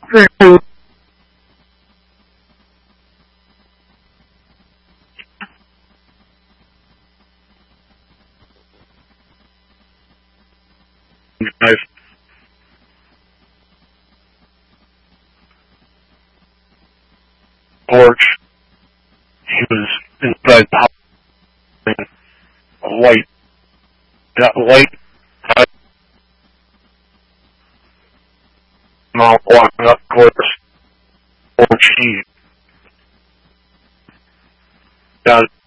Nice. Porch. He was inside the house. A light. That light. Now walking up towards porch. He got